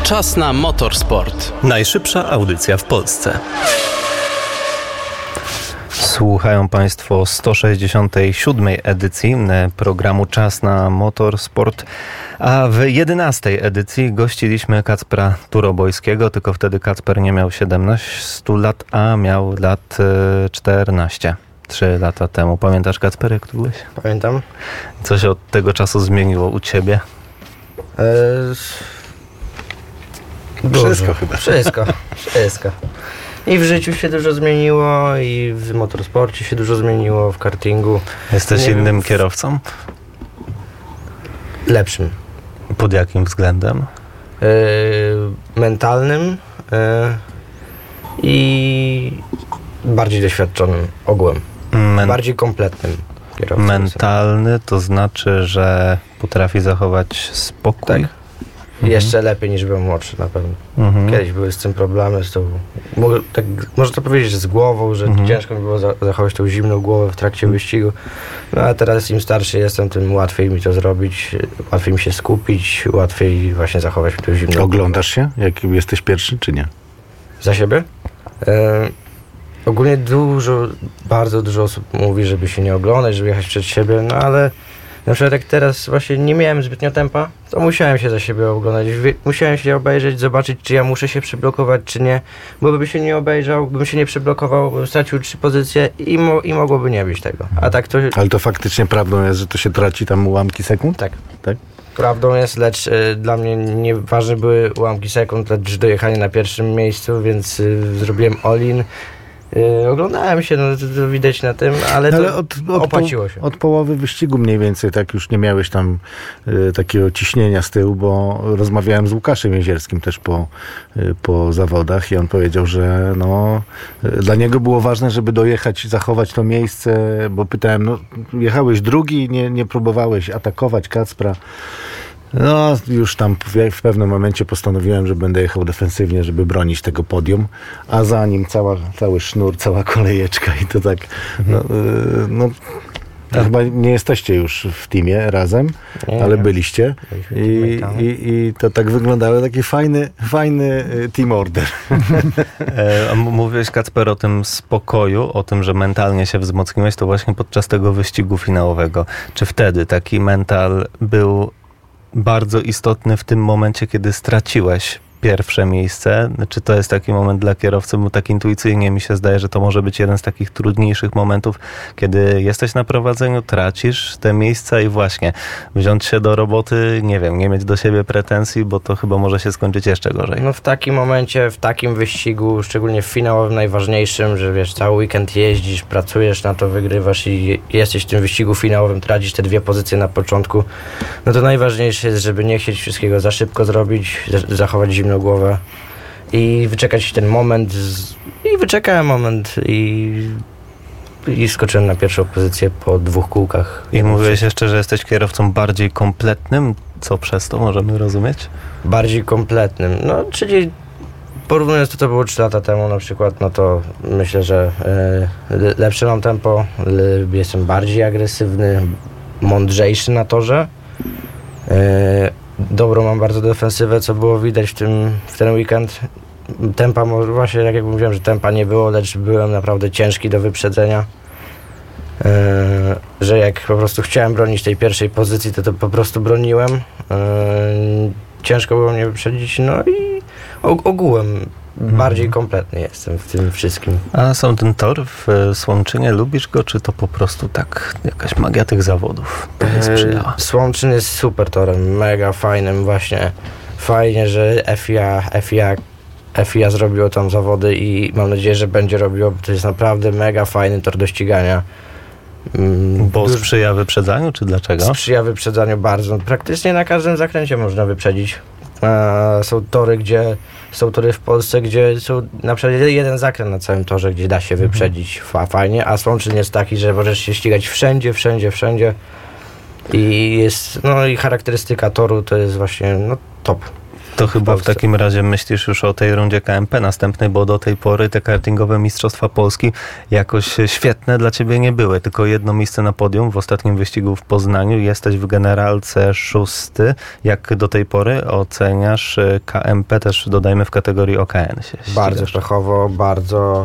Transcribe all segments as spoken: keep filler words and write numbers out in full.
Czas na motorsport. Najszybsza audycja w Polsce. Słuchają Państwo sto sześćdziesiątej siódmej edycji programu Czas na motorsport, a w jedenastej edycji gościliśmy Kacpra Turobojskiego, tylko wtedy Kacper nie miał siedemnastu lat, a miał lat czternaście. Trzy lata temu. Pamiętasz, Kacper, jak tu byłeś? Pamiętam. Co się od tego czasu zmieniło u Ciebie? Eee, wszystko chyba. Wszystko, wszystko. I w życiu się dużo zmieniło, i w motorsporcie się dużo zmieniło, w kartingu. Jesteś Nie innym wiem, kierowcą? Lepszym. Pod jakim względem? Eee, mentalnym eee, i bardziej doświadczonym ogółem. Men- bardziej kompletnym kierowcą. Mentalny to znaczy, że potrafi zachować spokój? Tak. Mhm. Jeszcze lepiej niż byłem młodszy na pewno. Mhm. Kiedyś były z tym problemy, z tą, mogę, tak, można to powiedzieć, że z głową, że Mhm. ciężko mi było za, zachować tą zimną głowę w trakcie wyścigu. No a teraz im starszy jestem, tym łatwiej mi to zrobić, łatwiej mi się skupić, łatwiej właśnie zachować tą zimną Oglądasz się, jak jesteś pierwszy, czy nie? Za siebie? E, ogólnie dużo, bardzo dużo osób mówi, żeby się nie oglądać, żeby jechać przed siebie, no ale na przykład jak teraz właśnie nie miałem zbytnio tempa, to musiałem się za siebie oglądać. Wie- Musiałem się obejrzeć, zobaczyć, czy ja muszę się przyblokować, czy nie. Bo bym się nie obejrzał, bym się nie przyblokował, bym stracił trzy pozycje i, mo- i mogłoby nie być tego. A tak to Ale to faktycznie prawdą jest, że to się traci tam ułamki sekund? tak. Tak? Prawdą jest, lecz y, dla mnie nieważne były ułamki sekund, lecz dojechanie na pierwszym miejscu, więc y, zrobiłem all-in. Yy, oglądałem się, no to, to widać na tym, ale, Ale to od, od, opłaciło się. Od połowy wyścigu mniej więcej, tak już nie miałeś tam y, takiego ciśnienia z tyłu, bo rozmawiałem z Łukaszem Jezierskim też po, y, po zawodach i on powiedział, że no, y, dla niego było ważne, żeby dojechać, zachować to miejsce, bo pytałem, no jechałeś drugi, nie, nie próbowałeś atakować Kacpra. No, już tam w, w pewnym momencie postanowiłem, że będę jechał defensywnie, żeby bronić tego podium, a za nim cała, cały sznur, cała kolejeczka i to tak, no, yy, no to chyba nie jesteście już w teamie razem, Nie, ale nie. byliście i, i, i to tak wyglądało, taki fajny, fajny team order. E, a m- mówiłeś, Kacper, o tym spokoju, o tym, że mentalnie się wzmocniłeś, to właśnie podczas tego wyścigu finałowego. Czy wtedy taki mental był bardzo istotny w tym momencie, kiedy straciłeś pierwsze miejsce? Czy to jest taki moment dla kierowcy? Bo tak intuicyjnie mi się zdaje, że to może być jeden z takich trudniejszych momentów, kiedy jesteś na prowadzeniu, tracisz te miejsca i właśnie wziąć się do roboty, nie wiem, nie mieć do siebie pretensji, bo to chyba może się skończyć jeszcze gorzej. No w takim momencie, w takim wyścigu, szczególnie w finałowym najważniejszym, że wiesz, cały weekend jeździsz, pracujesz na to, wygrywasz i jesteś w tym wyścigu finałowym, tracisz te dwie pozycje na początku, no to najważniejsze jest, żeby nie chcieć wszystkiego za szybko zrobić, za- zachować zimną głowę i wyczekać ten moment z... i wyczekałem moment i i skoczyłem na pierwszą pozycję po dwóch kółkach. I mówiłeś jeszcze, że jesteś kierowcą bardziej kompletnym. Co przez to możemy rozumieć? Bardziej kompletnym. No, czyli porównując to, co było trzy lata temu na przykład, no to myślę, że e, le- lepsze mam tempo, le, jestem bardziej agresywny, mądrzejszy na torze. E, dobrą mam bardzo defensywę, co było widać w tym w ten weekend. Tempa, może właśnie jak mówiłem, że tempa nie było, lecz byłem naprawdę ciężki do wyprzedzenia. Yy, że jak po prostu chciałem bronić tej pierwszej pozycji, to to po prostu broniłem. Yy, ciężko było mnie wyprzedzić, no i og- ogółem Mhm. bardziej kompletny jestem w tym wszystkim. A sam ten tor w e, Słomczynie, lubisz go, czy to po prostu tak jakaś magia tych zawodów tobie sprzyjała? Yy, Słomczyn jest super torem, mega fajnym właśnie. Fajnie, że F I A, F I A, F I A zrobiło tam zawody i mam nadzieję, że będzie robiło, bo to jest naprawdę mega fajny tor do ścigania. Mm, Bo duż- sprzyja wyprzedzaniu, czy dlaczego? Sprzyja wyprzedzaniu bardzo. Praktycznie na każdym zakręcie można wyprzedzić. E, są tory, gdzie są tory w Polsce, gdzie są na przykład jeden zakręt na całym torze, gdzie da się wyprzedzić fa- fajnie, a Słomczyn jest taki, że możesz się ścigać wszędzie, wszędzie, wszędzie. I jest, no i charakterystyka toru to jest właśnie, no top. To chyba w takim razie myślisz już o tej rundzie K M P następnej, bo do tej pory te kartingowe Mistrzostwa Polski jakoś świetne dla ciebie nie były. Tylko jedno miejsce na podium w ostatnim wyścigu w Poznaniu. Jesteś w generalce szósty. Jak do tej pory oceniasz K M P, też dodajmy w kategorii O K N się Bardzo ścigasz. pechowo, bardzo...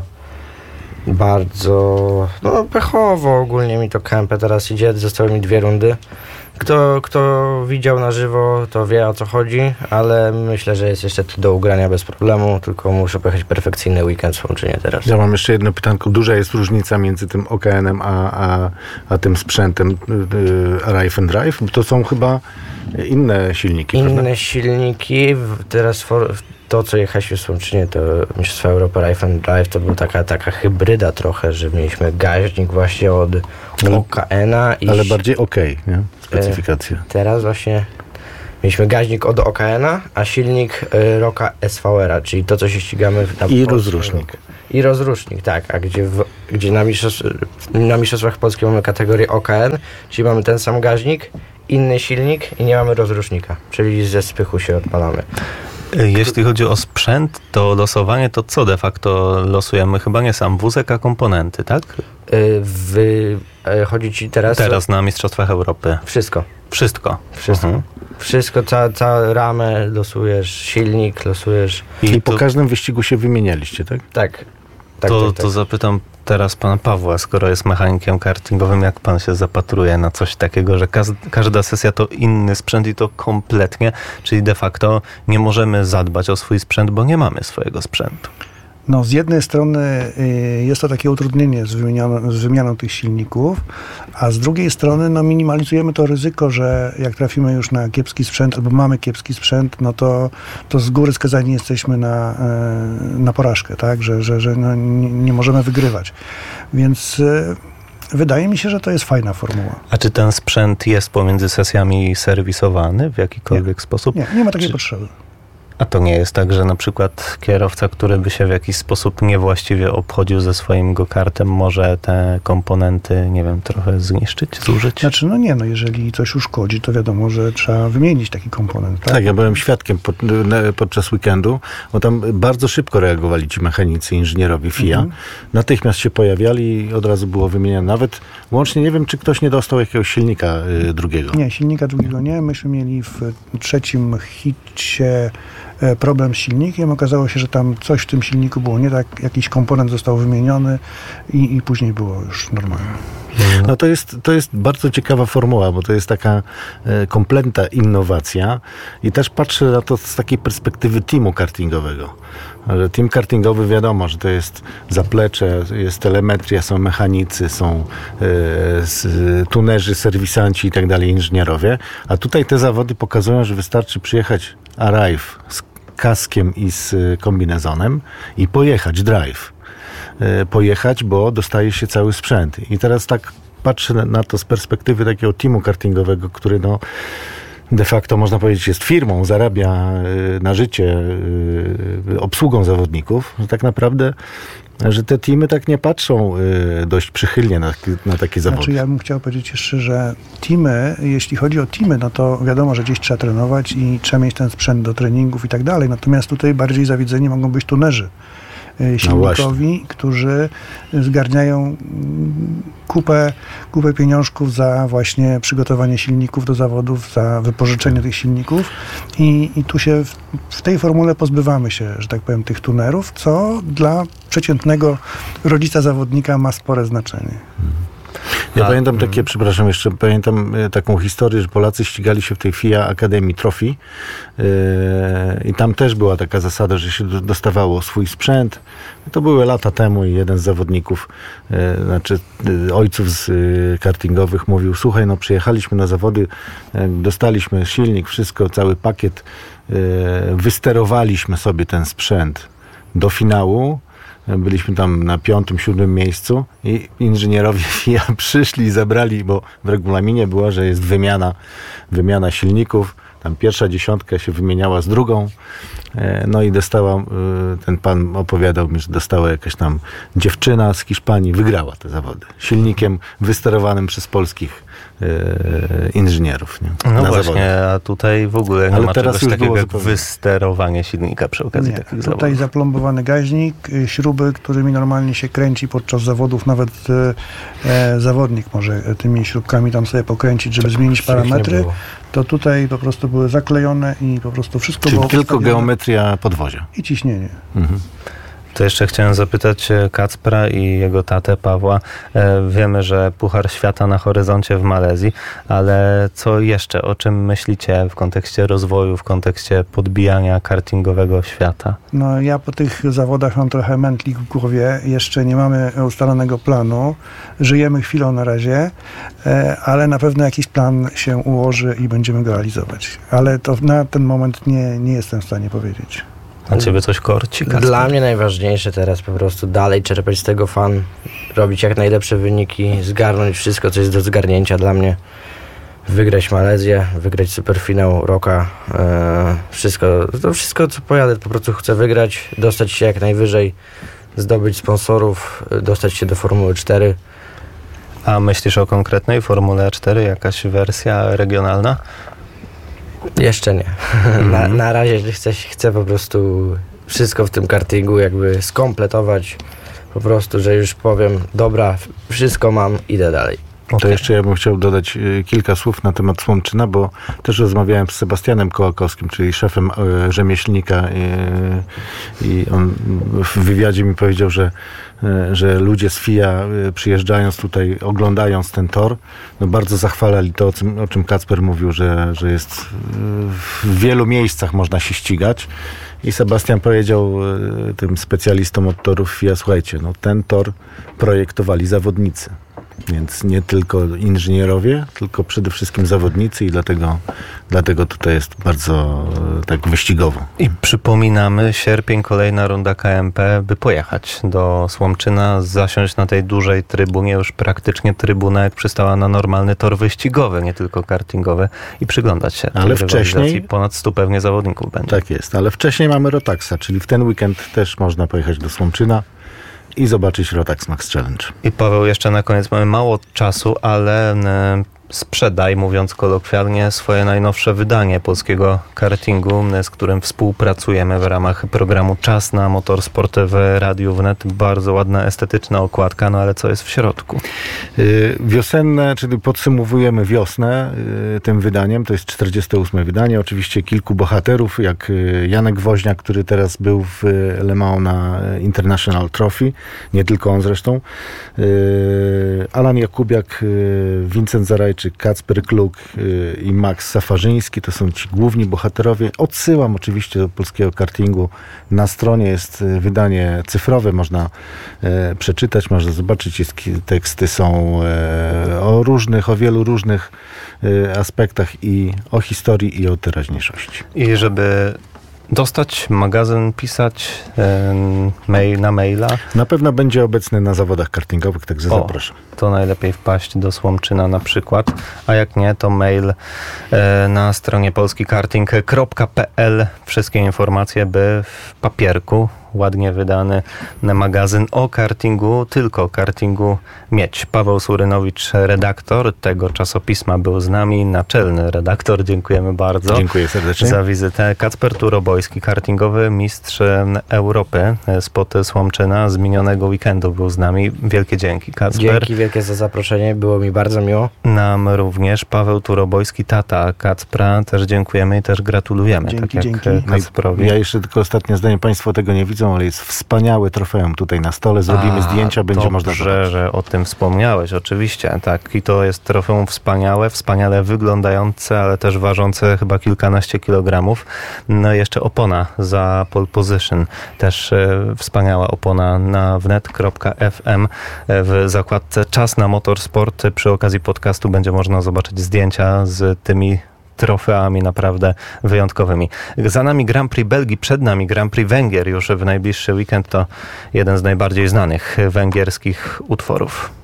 Bardzo, no pechowo ogólnie mi to K M P teraz idzie, zostały mi dwie rundy. Kto, kto widział na żywo, to wie, o co chodzi, ale myślę, że jest jeszcze do ugrania bez problemu, tylko muszę pojechać perfekcyjny weekend w Łomżynie teraz. Ja mam jeszcze jedno pytanko. Duża jest różnica między tym O K N-em a, a, a tym sprzętem yy, Arrive and Drive? To są chyba inne silniki, Inne prawda? silniki, teraz for, to, co jechaliśmy w Słomczynie, to Mistrzostwa Europy Arrive and Drive, to była taka, taka hybryda trochę, że mieliśmy gaźnik właśnie od Ale- O K N-a. I Ale bardziej OK, nie? Specyfikacja. teraz właśnie mieliśmy gaźnik od O K N-a, a silnik y, Rocka S V R-a, czyli to, co się ścigamy w- na I polskim rozrusznik. rynku. I rozrusznik, tak, a gdzie, w, gdzie na, mistrzostw, na Mistrzostwach Polskich mamy kategorię O K N, czyli mamy ten sam gaźnik, inny silnik i nie mamy rozrusznika, czyli ze spychu się odpalamy. Jeśli chodzi o sprzęt, to losowanie to co de facto losujemy? Chyba nie sam wózek, a komponenty, tak? Y, wy, y, chodzi ci teraz... Teraz na Mistrzostwach Europy. Wszystko. Wszystko. Wszystko. Mhm. Wszystko, ca, całą ramę losujesz, silnik losujesz. I po to, każdym wyścigu się wymienialiście, tak? Tak. Tak, to, tak, tak. to zapytam teraz pana Pawła, skoro jest mechanikiem kartingowym, jak pan się zapatruje na coś takiego, że kaz- każda sesja to inny sprzęt i to kompletnie, czyli de facto nie możemy zadbać o swój sprzęt, bo nie mamy swojego sprzętu. No, z jednej strony y, jest to takie utrudnienie z wymianą, z wymianą tych silników, a z drugiej strony no, minimalizujemy to ryzyko, że jak trafimy już na kiepski sprzęt albo mamy kiepski sprzęt, no to, to z góry skazani jesteśmy na, y, na porażkę, tak? Że, że, że no, nie, nie możemy wygrywać. Więc y, wydaje mi się, że to jest fajna formuła. A czy ten sprzęt jest pomiędzy sesjami serwisowany w jakikolwiek sposób? Nie, nie ma takiej Czy- potrzeby. A to nie jest tak, że na przykład kierowca, który by się w jakiś sposób niewłaściwie obchodził ze swoim go-kartem, może te komponenty, nie wiem, trochę zniszczyć, zużyć? Znaczy, no nie, no jeżeli coś uszkodzi, to wiadomo, że trzeba wymienić taki komponent, tak? Tak, ja byłem świadkiem pod, na- podczas weekendu, bo tam bardzo szybko reagowali ci mechanicy, inżynierowie F I A. Mhm. Natychmiast się pojawiali i od razu było wymieniane. Nawet łącznie nie wiem, czy ktoś nie dostał jakiegoś silnika y, drugiego. Nie, silnika drugiego nie. Myśmy mieli w trzecim hicie e, problem z silnikiem. Okazało się, że tam coś w tym silniku było nie tak, jakiś komponent został wymieniony i, i później było już normalnie. No to jest, to jest bardzo ciekawa formuła, bo to jest taka e, kompletna innowacja i też patrzę na to z takiej perspektywy teamu kartingowego. Że team kartingowy wiadomo, że to jest zaplecze, jest telemetria, są mechanicy, są e, s, tunerzy, serwisanci i tak dalej, inżynierowie, a tutaj te zawody pokazują, że wystarczy przyjechać Arrive z kaskiem i z kombinezonem i pojechać drive. pojechać, bo dostaje się cały sprzęt. I teraz tak patrzę na to z perspektywy takiego teamu kartingowego, który no de facto można powiedzieć jest firmą, zarabia na życie obsługą zawodników, że tak naprawdę że te teamy tak nie patrzą dość przychylnie na, na takie zawody. Znaczy ja bym chciał powiedzieć jeszcze, że teamy, jeśli chodzi o teamy, no to wiadomo, że gdzieś trzeba trenować i trzeba mieć ten sprzęt do treningów i tak dalej. Natomiast tutaj bardziej zawiedzeni mogą być tunerzy silnikowi, no którzy zgarniają kupę, kupę pieniążków za właśnie przygotowanie silników do zawodów, za wypożyczenie tych silników i, i tu się w, w tej formule pozbywamy się, że tak powiem, tych tunerów, co dla przeciętnego rodzica zawodnika ma spore znaczenie. Ja A, pamiętam takie, mm. przepraszam, jeszcze pamiętam y, taką historię, że Polacy ścigali się w tej F I A Academy Trophy yy, i tam też była taka zasada, że się do, dostawało swój sprzęt. To były lata temu i jeden z zawodników, yy, znaczy yy, ojców z yy, kartingowych mówił, słuchaj, no przyjechaliśmy na zawody, yy, dostaliśmy silnik, wszystko, cały pakiet, yy, wysterowaliśmy sobie ten sprzęt do finału. Byliśmy tam na piątym, siódmym miejscu i inżynierowie F I A przyszli i zabrali, bo w regulaminie była, że jest wymiana, wymiana silników. Tam pierwsza dziesiątka się wymieniała z drugą. No i dostała, ten pan opowiadał mi, że dostała jakaś tam dziewczyna z Hiszpanii, wygrała te zawody. Silnikiem wysterowanym przez polskich e, inżynierów. Nie? No Na właśnie, zawodach. a tutaj w ogóle nie Ale ma teraz czegoś już takiego było jak zupełnie. wysterowanie silnika przy okazji Nie, takich tutaj zawodów. zaplombowany gaźnik, y, śruby, którymi normalnie się kręci podczas zawodów, nawet y, e, zawodnik może tymi śrubkami tam sobie pokręcić, żeby zmienić Przecież nie parametry, było. to tutaj po prostu były zaklejone i po prostu wszystko Czyli było tylko ustawione geometria podwozia. i ciśnienie. Mhm. To jeszcze chciałem zapytać e, Kacpra i jego tatę Pawła. E, Wiemy, że Puchar Świata na horyzoncie w Malezji, ale co jeszcze? O czym myślicie w kontekście rozwoju, w kontekście podbijania kartingowego świata? No ja po tych zawodach mam trochę mętlik w głowie, jeszcze nie mamy ustalonego planu, żyjemy chwilą na razie, e, ale na pewno jakiś plan się ułoży i będziemy go realizować. Ale to na ten moment nie, nie jestem w stanie powiedzieć. A ciebie coś korci, Kacper? Dla mnie najważniejsze teraz po prostu dalej czerpać z tego fan, robić jak najlepsze wyniki, zgarnąć wszystko, co jest do zgarnięcia dla mnie. Wygrać Malezję, wygrać superfinał Rocka, e, wszystko, to wszystko co pojadę, po prostu chcę wygrać, dostać się jak najwyżej, zdobyć sponsorów, dostać się do Formuły cztery. A myślisz o konkretnej Formule cztery, jakaś wersja regionalna? Jeszcze nie. Na, na razie chcę, chcę po prostu wszystko w tym kartingu jakby skompletować, po prostu, że już powiem, dobra, wszystko mam, idę dalej. To Okej. jeszcze ja bym chciał dodać y, kilka słów na temat Słomczyna, bo też rozmawiałem z Sebastianem Kołakowskim, czyli szefem y, rzemieślnika y, i on w wywiadzie mi powiedział, że, y, że ludzie z F I A y, przyjeżdżając tutaj, oglądając ten tor, no bardzo zachwalali to, o czym, o czym Kacper mówił, że, że jest y, w wielu miejscach można się ścigać. I Sebastian powiedział y, tym specjalistom od torów F I A, słuchajcie, no ten tor projektowali zawodnicy. Więc nie tylko inżynierowie, tylko przede wszystkim zawodnicy i dlatego, dlatego tutaj jest bardzo e, tak wyścigowo. I przypominamy, sierpień, kolejna runda K M P, by pojechać do Słomczyna, zasiąść na tej dużej trybunie, już praktycznie trybuna jak przystała na normalny tor wyścigowy, nie tylko kartingowy, i przyglądać się tej Ale rywalizacji. wcześniej- Ponad stu pewnie zawodników będzie. Tak jest, ale wcześniej mamy Rotaxa, czyli w ten weekend też można pojechać do Słomczyna i zobaczyć Rotax Max Challenge. I Paweł, jeszcze na koniec, mamy mało czasu, ale e, sprzedaj, mówiąc kolokwialnie, swoje najnowsze wydanie polskiego kartingu, z którym współpracujemy w ramach programu Czas na Motorsport w Radiu Wnet. Bardzo ładna, estetyczna okładka, no ale co jest w środku? Y, Wiosenne, czyli podsumowujemy wiosnę y, tym wydaniem, to jest czterdzieste ósme wydanie, oczywiście kilku bohaterów, jak y, Janek Woźniak, który teraz był w y, Le Mans na y, International Trophy, nie tylko on zresztą, y, Alan Jakubiak, y, Vincent Zarajczyk, Kacper Kluk y, i Max Safarzyński, to są ci główni bohaterowie. Odsyłam oczywiście do polskiego kartingu, na stronie jest y, wydanie cyfrowe, można y, przeczytać, można zobaczyć, jest, teksty są y, o różnych, o wielu różnych y, aspektach i o historii i o teraźniejszości. I żeby dostać magazyn, pisać e, mail na maila, Na pewno będzie obecny na zawodach kartingowych, także O. zapraszam. to najlepiej wpaść do Słomczyna na przykład, a jak nie, to mail e, na stronie polski karting kropka p l. Wszystkie informacje, by w papierku ładnie wydany magazyn o kartingu, tylko o kartingu mieć. Paweł Surynowicz, redaktor tego czasopisma, był z nami, naczelny redaktor. Dziękujemy bardzo. Dziękuję serdecznie. Za wizytę. Kacper Turobojski, kartingowy mistrz Europy spod Słomczyna z minionego weekendu był z nami. Wielkie dzięki, Kacper. Dzięki wielkie za zaproszenie, było mi bardzo miło. Nam również. Paweł Turobojski, tata Kacpra. Też dziękujemy i też gratulujemy. Dzięki, tak jak dzięki. Kacprowi. Ja jeszcze tylko ostatnie zdanie, Państwo tego nie widzą, ale jest wspaniałe trofeum tutaj na stole, zrobimy A, zdjęcia, będzie można Dobrze, zobaczyć. że o tym wspomniałeś, oczywiście. Tak, i to jest trofeum wspaniałe, wspaniale wyglądające, ale też ważące chyba kilkanaście kilogramów. No i jeszcze opona za pole position. Też e, wspaniała opona na wnet kropka f m w zakładce Czas na Motorsport. Przy okazji podcastu będzie można zobaczyć zdjęcia z tymi trofeami naprawdę wyjątkowymi. Za nami Grand Prix Belgii, przed nami Grand Prix Węgier. Już w najbliższy weekend to jeden z najbardziej znanych węgierskich utworów.